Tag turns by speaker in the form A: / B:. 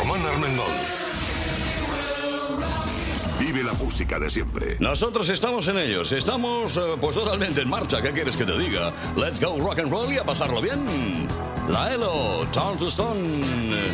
A: Román Armengol. Vive la música de siempre.
B: Nosotros estamos en ellos. Estamos, pues totalmente en marcha. ¿Qué quieres que te diga? Let's go rock and roll y a pasarlo bien. La ELO, Turn to Stone.